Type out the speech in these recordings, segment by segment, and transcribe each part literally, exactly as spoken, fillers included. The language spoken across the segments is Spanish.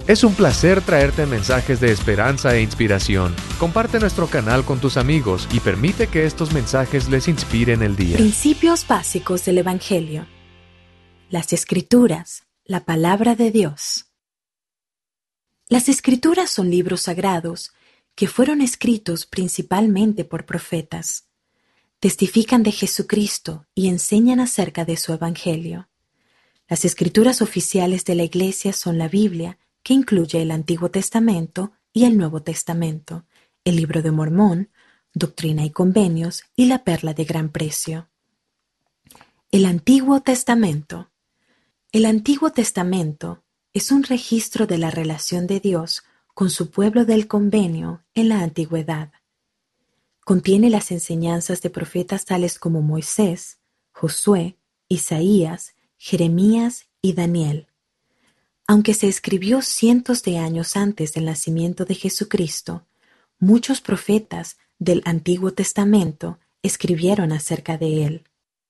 Es un placer traerte mensajes de esperanza e inspiración. Comparte nuestro canal con tus amigos y permite que estos mensajes les inspiren el día. Principios básicos del Evangelio. Las Escrituras, la palabra de Dios. Las Escrituras son libros sagrados que fueron escritos principalmente por profetas. Testifican de Jesucristo y enseñan acerca de su Evangelio. Las Escrituras oficiales de la Iglesia son la Biblia, que incluye el Antiguo Testamento y el Nuevo Testamento, el Libro de Mormón, Doctrina y Convenios y la Perla de Gran Precio. El Antiguo Testamento. El Antiguo Testamento es un registro de la relación de Dios con su pueblo del convenio en la antigüedad. Contiene las enseñanzas de profetas tales como Moisés, Josué, Isaías, Jeremías y Daniel. Aunque se escribió cientos de años antes del nacimiento de Jesucristo, muchos profetas del Antiguo Testamento escribieron acerca de él.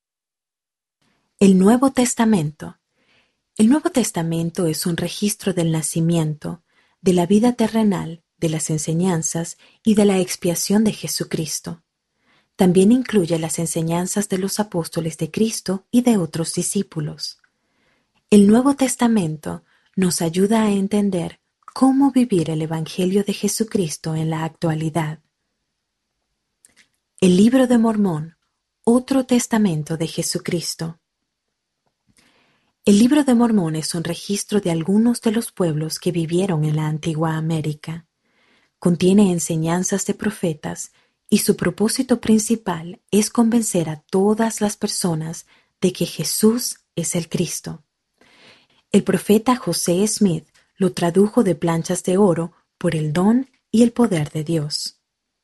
El Nuevo Testamento. El Nuevo Testamento es un registro del nacimiento, de la vida terrenal, de las enseñanzas y de la expiación de Jesucristo. También incluye las enseñanzas de los apóstoles de Cristo y de otros discípulos. El Nuevo Testamento nos ayuda a entender cómo vivir el Evangelio de Jesucristo en la actualidad. El Libro de Mormón, otro testamento de Jesucristo. El Libro de Mormón es un registro de algunos de los pueblos que vivieron en la antigua América. Contiene enseñanzas de profetas y su propósito principal es convencer a todas las personas de que Jesús es el Cristo. El profeta José Smith lo tradujo de planchas de oro por el don y el poder de Dios.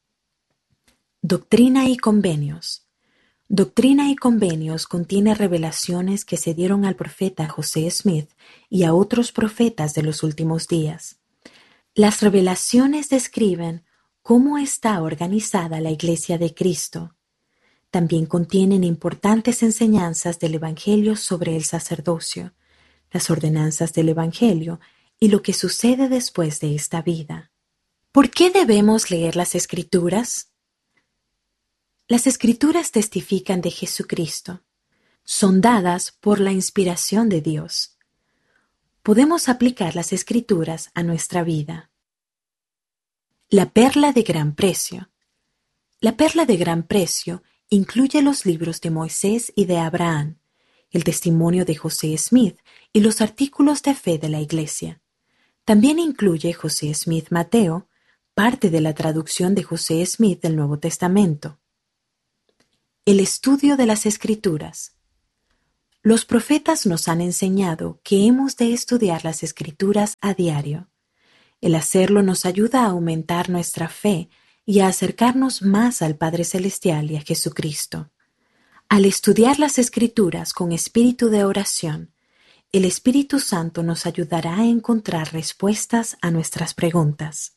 Doctrina y Convenios. Doctrina y Convenios contiene revelaciones que se dieron al profeta José Smith y a otros profetas de los últimos días. Las revelaciones describen cómo está organizada la Iglesia de Cristo. También contienen importantes enseñanzas del Evangelio sobre el sacerdocio, las ordenanzas del Evangelio y lo que sucede después de esta vida. ¿Por qué debemos leer las Escrituras? Las Escrituras testifican de Jesucristo. Son dadas por la inspiración de Dios. Podemos aplicar las Escrituras a nuestra vida. La Perla de Gran Precio. La Perla de Gran Precio incluye los libros de Moisés y de Abraham, el testimonio de José Smith y los artículos de fe de la Iglesia. También incluye José Smith Mateo, parte de la traducción de José Smith del Nuevo Testamento. El estudio de las Escrituras. Los profetas nos han enseñado que hemos de estudiar las Escrituras a diario. El hacerlo nos ayuda a aumentar nuestra fe y a acercarnos más al Padre Celestial y a Jesucristo. Al estudiar las Escrituras con espíritu de oración, el Espíritu Santo nos ayudará a encontrar respuestas a nuestras preguntas.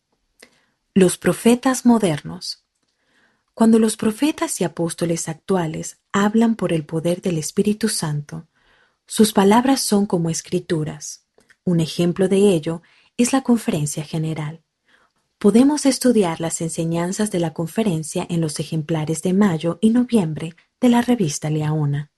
Los profetas modernos. Cuando los profetas y apóstoles actuales hablan por el poder del Espíritu Santo, sus palabras son como escrituras. Un ejemplo de ello es la Conferencia General. Podemos estudiar las enseñanzas de la conferencia en los ejemplares de mayo y noviembre de la revista Leona.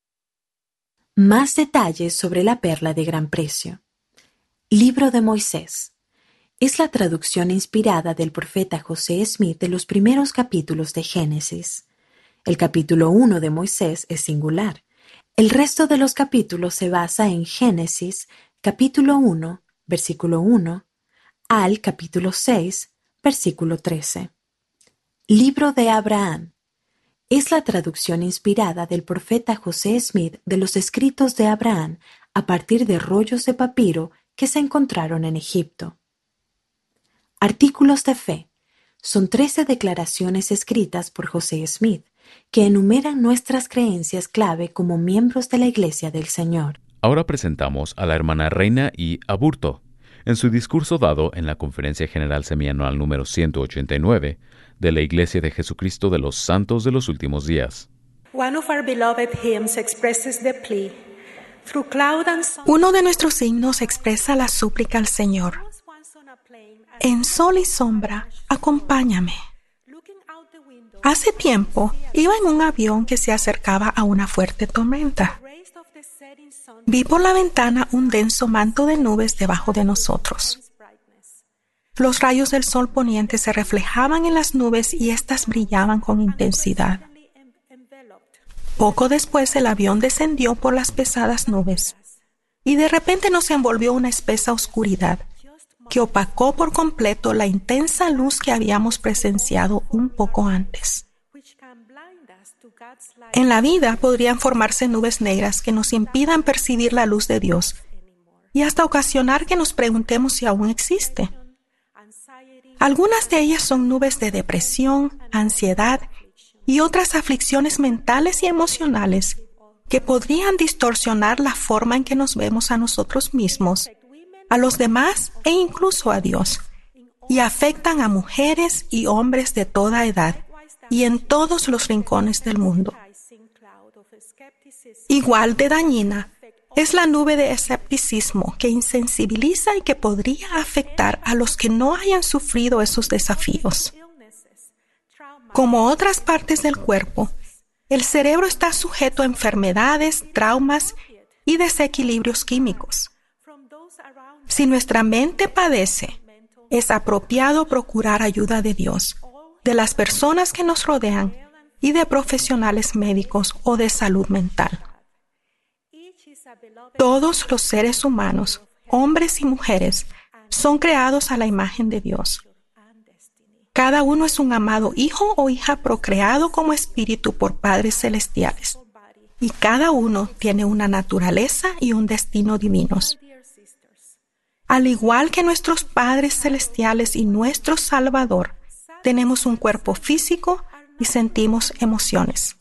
Más detalles sobre la Perla de Gran Precio. Libro de Moisés. Es la traducción inspirada del profeta José Smith de los primeros capítulos de Génesis. El capítulo uno de Moisés es singular. El resto de los capítulos se basa en Génesis, capítulo uno, versículo uno, al capítulo seis, versículo trece. Libro de Abraham. Es la traducción inspirada del profeta José Smith de los escritos de Abraham a partir de rollos de papiro que se encontraron en Egipto. Artículos de fe. Son trece declaraciones escritas por José Smith que enumeran nuestras creencias clave como miembros de la Iglesia del Señor. Ahora presentamos a la hermana Reina I. Aburto en su discurso dado en la Conferencia General Semianual número ciento ochenta y nueve de la Iglesia de Jesucristo de los Santos de los Últimos Días. One of our beloved hymns expresses the plea, Uno de nuestros signos expresa la súplica al Señor. En sol y sombra, acompáñame. Hace tiempo, iba en un avión que se acercaba a una fuerte tormenta. Vi por la ventana un denso manto de nubes debajo de nosotros. Los rayos del sol poniente se reflejaban en las nubes y éstas brillaban con intensidad. Poco después el avión descendió por las pesadas nubes y de repente nos envolvió una espesa oscuridad que opacó por completo la intensa luz que habíamos presenciado un poco antes. En la vida podrían formarse nubes negras que nos impidan percibir la luz de Dios y hasta ocasionar que nos preguntemos si aún existe. Algunas de ellas son nubes de depresión, ansiedad y otras aflicciones mentales y emocionales que podrían distorsionar la forma en que nos vemos a nosotros mismos, a los demás e incluso a Dios, y afectan a mujeres y hombres de toda edad y en todos los rincones del mundo. Igual de dañina es la nube de escepticismo que insensibiliza y que podría afectar a los que no hayan sufrido esos desafíos. Como otras partes del cuerpo, el cerebro está sujeto a enfermedades, traumas y desequilibrios químicos. Si nuestra mente padece, es apropiado procurar ayuda de Dios, de las personas que nos rodean y de profesionales médicos o de salud mental. Todos los seres humanos, hombres y mujeres, son creados a la imagen de Dios. Cada uno es un amado hijo o hija procreado como espíritu por padres celestiales, y cada uno tiene una naturaleza y un destino divinos. Al igual que nuestros padres celestiales y nuestro Salvador, tenemos un cuerpo físico y sentimos emociones.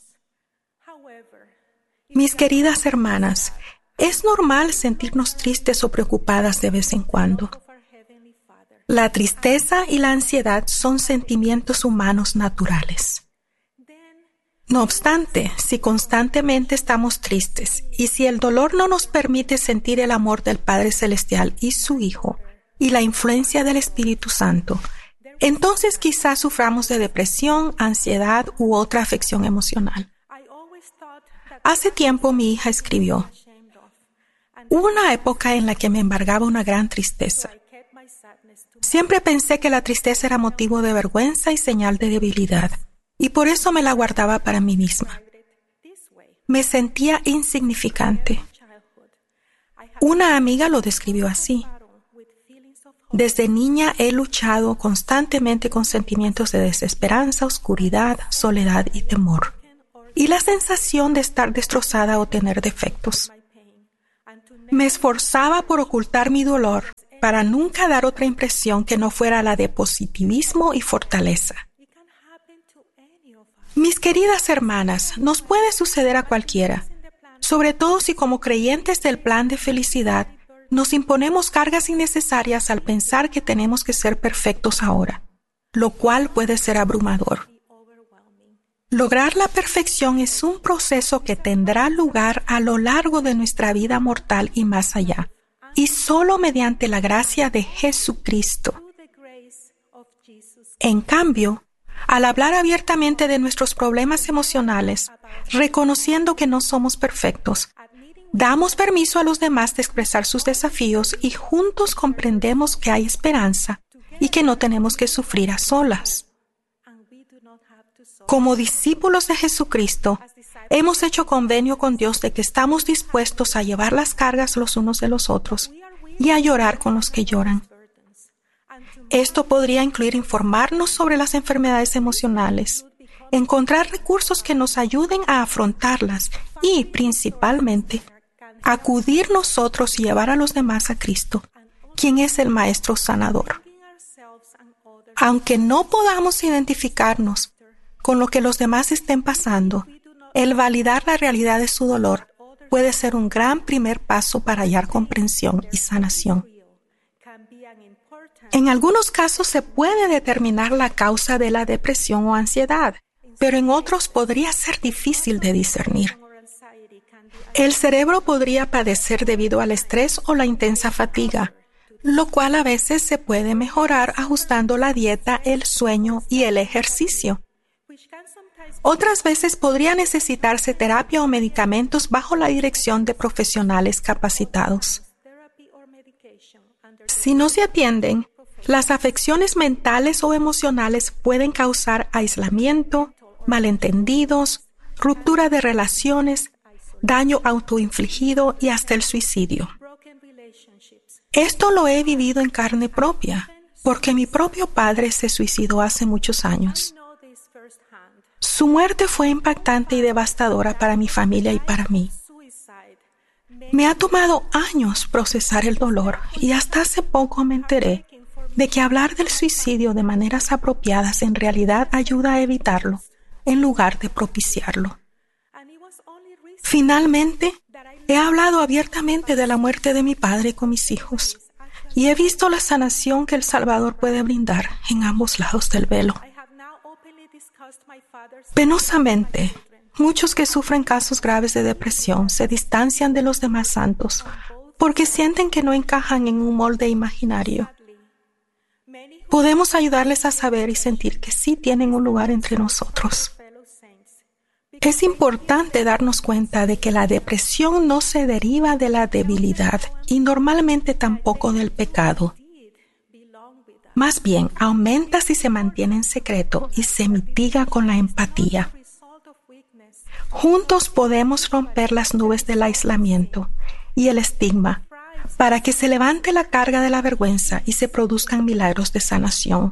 Mis queridas hermanas, es normal sentirnos tristes o preocupadas de vez en cuando. La tristeza y la ansiedad son sentimientos humanos naturales. No obstante, si constantemente estamos tristes y si el dolor no nos permite sentir el amor del Padre Celestial y su Hijo y la influencia del Espíritu Santo, entonces quizás suframos de depresión, ansiedad u otra afección emocional. Hace tiempo mi hija escribió: hubo una época en la que me embargaba una gran tristeza. Siempre pensé que la tristeza era motivo de vergüenza y señal de debilidad, y por eso me la guardaba para mí misma. Me sentía insignificante. Una amiga lo describió así: desde niña he luchado constantemente con sentimientos de desesperanza, oscuridad, soledad y temor, y la sensación de estar destrozada o tener defectos. Me esforzaba por ocultar mi dolor para nunca dar otra impresión que no fuera la de positivismo y fortaleza. Mis queridas hermanas, nos puede suceder a cualquiera, sobre todo si como creyentes del plan de felicidad nos imponemos cargas innecesarias al pensar que tenemos que ser perfectos ahora, lo cual puede ser abrumador. Lograr la perfección es un proceso que tendrá lugar a lo largo de nuestra vida mortal y más allá, y solo mediante la gracia de Jesucristo. En cambio, al hablar abiertamente de nuestros problemas emocionales, reconociendo que no somos perfectos, damos permiso a los demás de expresar sus desafíos y juntos comprendemos que hay esperanza y que no tenemos que sufrir a solas. Como discípulos de Jesucristo, hemos hecho convenio con Dios de que estamos dispuestos a llevar las cargas los unos de los otros y a llorar con los que lloran. Esto podría incluir informarnos sobre las enfermedades emocionales, encontrar recursos que nos ayuden a afrontarlas y, principalmente, acudir nosotros y llevar a los demás a Cristo, quien es el Maestro Sanador. Aunque no podamos identificarnos con lo que los demás estén pasando, el validar la realidad de su dolor puede ser un gran primer paso para hallar comprensión y sanación. En algunos casos se puede determinar la causa de la depresión o ansiedad, pero en otros podría ser difícil de discernir. El cerebro podría padecer debido al estrés o la intensa fatiga, lo cual a veces se puede mejorar ajustando la dieta, el sueño y el ejercicio. Otras veces podría necesitarse terapia o medicamentos bajo la dirección de profesionales capacitados. Si no se atienden, las afecciones mentales o emocionales pueden causar aislamiento, malentendidos, ruptura de relaciones, daño autoinfligido y hasta el suicidio. Esto lo he vivido en carne propia, porque mi propio padre se suicidó hace muchos años. Su muerte fue impactante y devastadora para mi familia y para mí. Me ha tomado años procesar el dolor y hasta hace poco me enteré de que hablar del suicidio de maneras apropiadas en realidad ayuda a evitarlo, en lugar de propiciarlo. Finalmente, he hablado abiertamente de la muerte de mi padre con mis hijos y he visto la sanación que el Salvador puede brindar en ambos lados del velo. Penosamente, muchos que sufren casos graves de depresión se distancian de los demás santos porque sienten que no encajan en un molde imaginario. Podemos ayudarles a saber y sentir que sí tienen un lugar entre nosotros. Es importante darnos cuenta de que la depresión no se deriva de la debilidad y normalmente tampoco del pecado. Más bien, aumenta si se mantiene en secreto y se mitiga con la empatía. Juntos podemos romper las nubes del aislamiento y el estigma para que se levante la carga de la vergüenza y se produzcan milagros de sanación.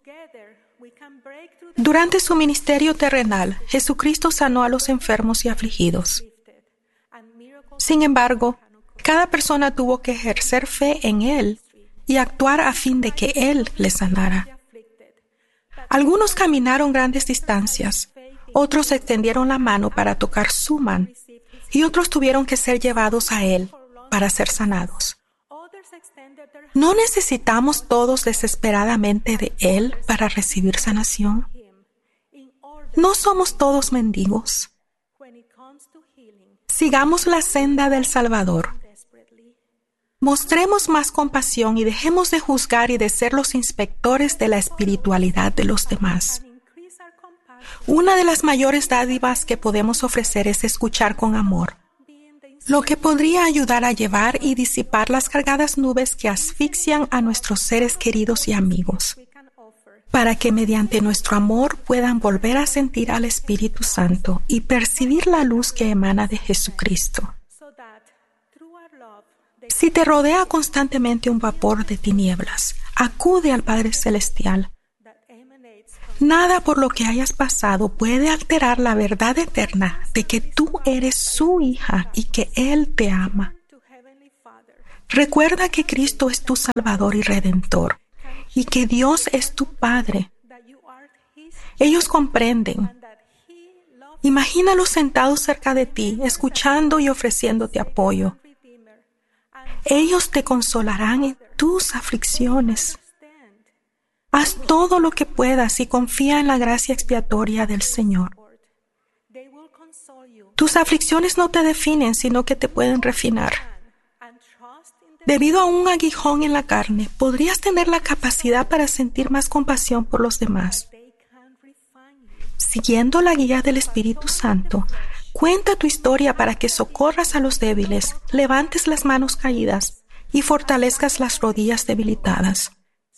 Durante su ministerio terrenal, Jesucristo sanó a los enfermos y afligidos. Sin embargo, cada persona tuvo que ejercer fe en Él y actuar a fin de que Él les sanara. Algunos caminaron grandes distancias, otros extendieron la mano para tocar su mano, y otros tuvieron que ser llevados a Él para ser sanados. ¿No necesitamos todos desesperadamente de Él para recibir sanación? ¿No somos todos mendigos? Sigamos la senda del Salvador. Mostremos más compasión y dejemos de juzgar y de ser los inspectores de la espiritualidad de los demás. Una de las mayores dádivas que podemos ofrecer es escuchar con amor, lo que podría ayudar a llevar y disipar las cargadas nubes que asfixian a nuestros seres queridos y amigos, para que mediante nuestro amor puedan volver a sentir al Espíritu Santo y percibir la luz que emana de Jesucristo. Si te rodea constantemente un vapor de tinieblas, acude al Padre Celestial. Nada por lo que hayas pasado puede alterar la verdad eterna de que tú eres su hija y que Él te ama. Recuerda que Cristo es tu Salvador y Redentor y que Dios es tu Padre. Ellos comprenden. Imagínalos sentados cerca de ti, escuchando y ofreciéndote apoyo. Ellos te consolarán en tus aflicciones. Haz todo lo que puedas y confía en la gracia expiatoria del Señor. Tus aflicciones no te definen, sino que te pueden refinar. Debido a un aguijón en la carne, podrías tener la capacidad para sentir más compasión por los demás. Siguiendo la guía del Espíritu Santo, cuenta tu historia para que socorras a los débiles, levantes las manos caídas y fortalezcas las rodillas debilitadas.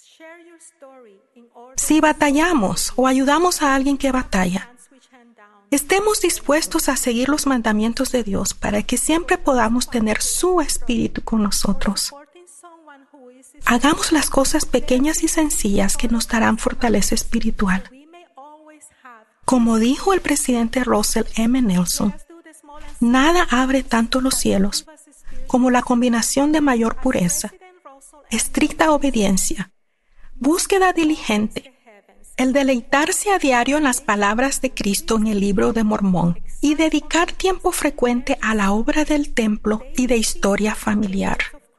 Si batallamos o ayudamos a alguien que batalla, estemos dispuestos a seguir los mandamientos de Dios para que siempre podamos tener su Espíritu con nosotros. Hagamos las cosas pequeñas y sencillas que nos darán fortaleza espiritual. Como dijo el presidente Russell M. Nelson, nada abre tanto los cielos como la combinación de mayor pureza, estricta obediencia, búsqueda diligente, el deleitarse a diario en las palabras de Cristo en el Libro de Mormón y dedicar tiempo frecuente a la obra del templo y de historia familiar.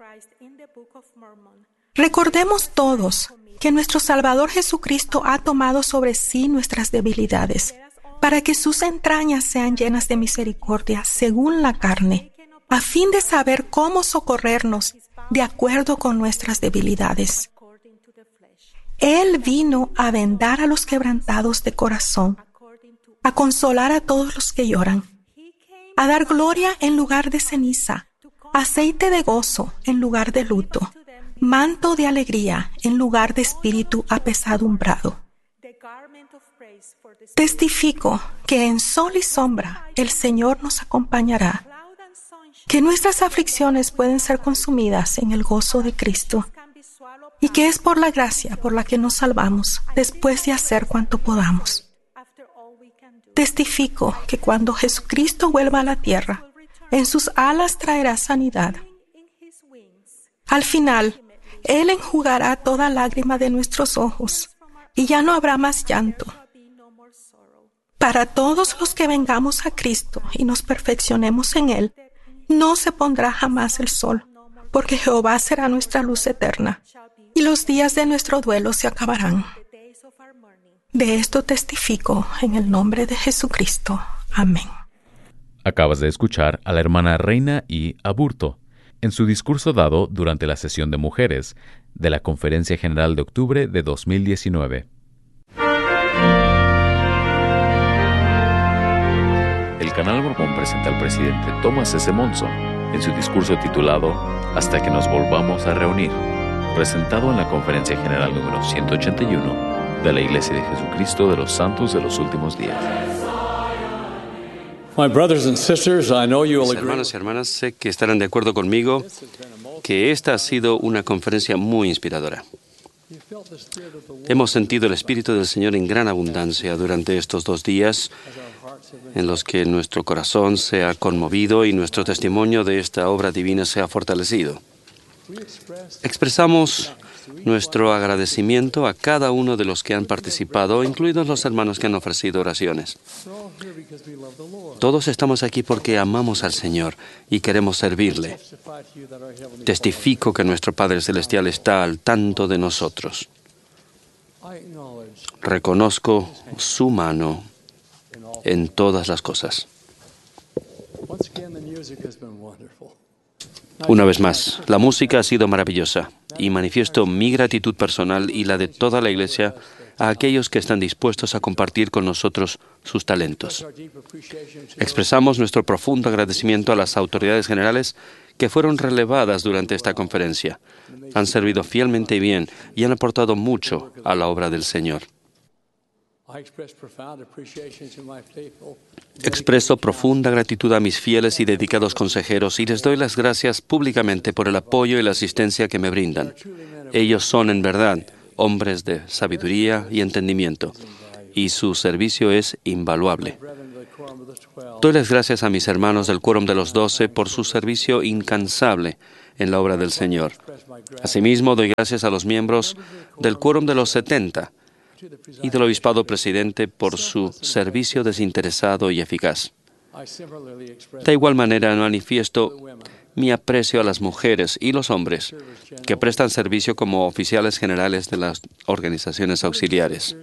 Recordemos todos que nuestro Salvador Jesucristo ha tomado sobre sí nuestras debilidades para que sus entrañas sean llenas de misericordia según la carne, a fin de saber cómo socorrernos de acuerdo con nuestras debilidades. Él vino a vendar a los quebrantados de corazón, a consolar a todos los que lloran, a dar gloria en lugar de ceniza, aceite de gozo en lugar de luto, manto de alegría en lugar de espíritu apesadumbrado. Testifico que en sol y sombra el Señor nos acompañará, que nuestras aflicciones pueden ser consumidas en el gozo de Cristo, y que es por la gracia por la que nos salvamos después de hacer cuanto podamos. Testifico que cuando Jesucristo vuelva a la tierra, en sus alas traerá sanidad. Al final, Él enjugará toda lágrima de nuestros ojos, y ya no habrá más llanto. Para todos los que vengamos a Cristo y nos perfeccionemos en Él, no se pondrá jamás el sol, porque Jehová será nuestra luz eterna, y los días de nuestro duelo se acabarán. De esto testifico en el nombre de Jesucristo. Amén. Acabas de escuchar a la hermana Reina I. Aburto en su discurso dado durante la sesión de mujeres de la Conferencia General de Octubre de dos mil diecinueve. El Canal Mormón presenta al presidente Thomas S. Monson en su discurso titulado Hasta que nos volvamos a reunir, presentado en la Conferencia General número ciento ochenta y uno de la Iglesia de Jesucristo de los Santos de los Últimos Días. My brothers and sisters, I know you will Mis agree. hermanos y hermanas, sé que estarán de acuerdo conmigo que esta ha sido una conferencia muy inspiradora. Hemos sentido el Espíritu del Señor en gran abundancia durante estos dos días en los que nuestro corazón se ha conmovido y nuestro testimonio de esta obra divina se ha fortalecido. Expresamos nuestro agradecimiento a cada uno de los que han participado, incluidos los hermanos que han ofrecido oraciones. Todos estamos aquí porque amamos al Señor y queremos servirle. Testifico que nuestro Padre Celestial está al tanto de nosotros. Reconozco su mano en todas las cosas. Una vez más, la música ha sido maravillosa y manifiesto mi gratitud personal y la de toda la Iglesia a aquellos que están dispuestos a compartir con nosotros sus talentos. Expresamos nuestro profundo agradecimiento a las autoridades generales que fueron relevadas durante esta conferencia. Han servido fielmente y bien y han aportado mucho a la obra del Señor. Expreso profunda gratitud a mis fieles y dedicados consejeros y les doy las gracias públicamente por el apoyo y la asistencia que me brindan. Ellos son, en verdad, hombres de sabiduría y entendimiento, y su servicio es invaluable. Doy las gracias a mis hermanos del Quórum de los Doce por su servicio incansable en la obra del Señor. Asimismo, doy gracias a los miembros del Quórum de los Setenta, y del Obispado Presidente por su servicio desinteresado y eficaz. De igual manera, manifiesto mi aprecio a las mujeres y los hombres que prestan servicio como oficiales generales de las organizaciones auxiliares.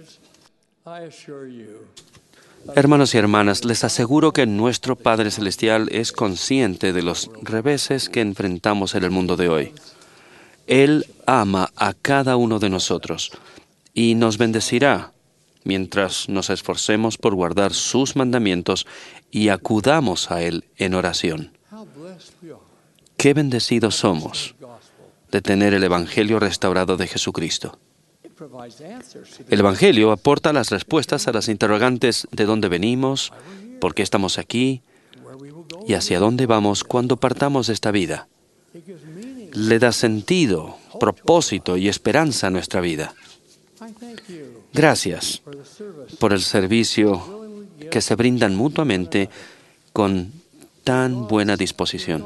Hermanos y hermanas, les aseguro que nuestro Padre Celestial es consciente de los reveses que enfrentamos en el mundo de hoy. Él ama a cada uno de nosotros y nos bendecirá mientras nos esforcemos por guardar sus mandamientos y acudamos a Él en oración. Qué bendecidos somos de tener el Evangelio restaurado de Jesucristo. El Evangelio aporta las respuestas a las interrogantes de dónde venimos, por qué estamos aquí y hacia dónde vamos cuando partamos de esta vida. Le da sentido, propósito y esperanza a nuestra vida. Gracias por el servicio que se brindan mutuamente con tan buena disposición.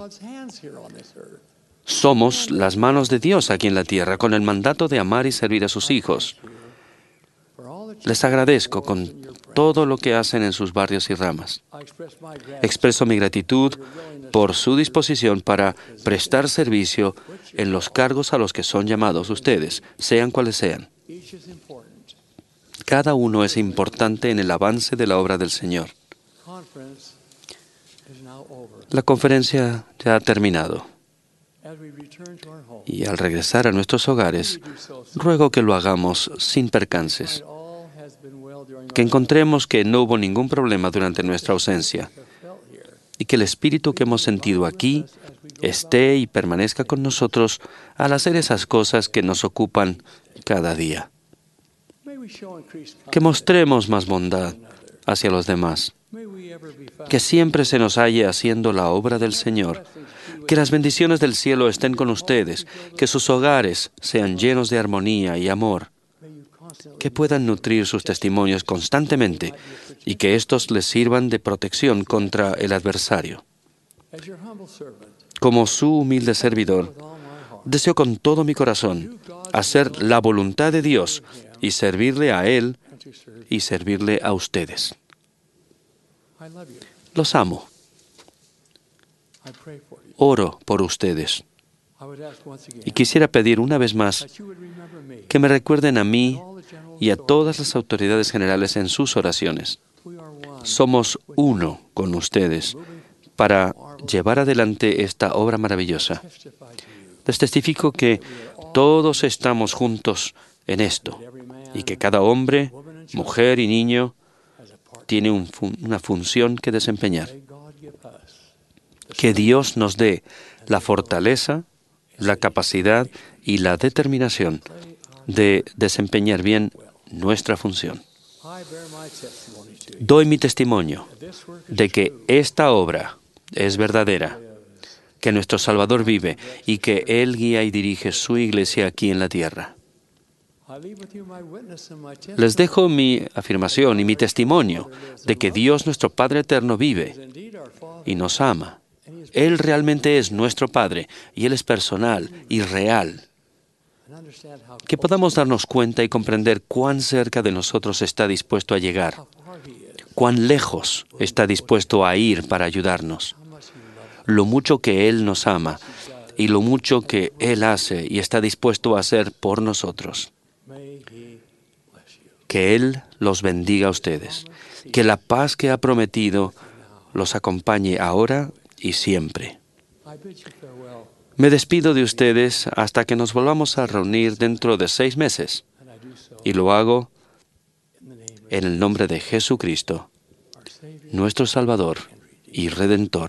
Somos las manos de Dios aquí en la tierra con el mandato de amar y servir a sus hijos. Les agradezco con todo lo que hacen en sus barrios y ramas. Expreso mi gratitud por su disposición para prestar servicio en los cargos a los que son llamados ustedes, sean cuales sean. cada uno es importante en el avance de la obra del Señor. La conferencia ya ha terminado. Y al regresar a nuestros hogares, ruego que lo hagamos sin percances, que encontremos que no hubo ningún problema durante nuestra ausencia y que el espíritu que hemos sentido aquí esté y permanezca con nosotros al hacer esas cosas que nos ocupan cada día. Que mostremos más bondad hacia los demás, que siempre se nos halle haciendo la obra del Señor, que las bendiciones del cielo estén con ustedes, que sus hogares sean llenos de armonía y amor, que puedan nutrir sus testimonios constantemente y que éstos les sirvan de protección contra el adversario. Como su humilde servidor, deseo con todo mi corazón hacer la voluntad de Dios y servirle a Él y servirle a ustedes. Los amo. Oro por ustedes. Y quisiera pedir una vez más que me recuerden a mí y a todas las autoridades generales en sus oraciones. Somos uno con ustedes para llevar adelante esta obra maravillosa. Les testifico que todos estamos juntos en esto y que cada hombre, mujer y niño tiene un fun- una función que desempeñar. Que Dios nos dé la fortaleza, la capacidad y la determinación de desempeñar bien nuestra función. Doy mi testimonio de que esta obra es verdadera, que nuestro Salvador vive y que Él guía y dirige su iglesia aquí en la tierra. Les dejo mi afirmación y mi testimonio de que Dios nuestro Padre Eterno vive y nos ama. Él realmente es nuestro Padre y Él es personal y real. Que podamos darnos cuenta y comprender cuán cerca de nosotros está dispuesto a llegar, cuán lejos está dispuesto a ir para ayudarnos, lo mucho que Él nos ama y lo mucho que Él hace y está dispuesto a hacer por nosotros. Que Él los bendiga a ustedes, que la paz que ha prometido los acompañe ahora y siempre. Me despido de ustedes hasta que nos volvamos a reunir dentro de seis meses, y lo hago en el nombre de Jesucristo, nuestro Salvador y Redentor.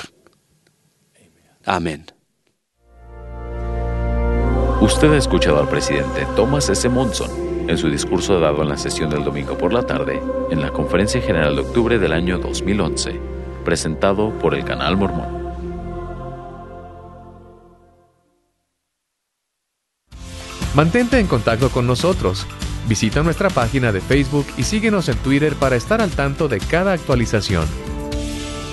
Amén. Usted ha escuchado al presidente Thomas S. Monson en su discurso dado en la sesión del domingo por la tarde en la Conferencia General de Octubre del año dos mil once, presentado por el Canal Mormón. Mantente en contacto con nosotros. Visita nuestra página de Facebook y síguenos en Twitter para estar al tanto de cada actualización.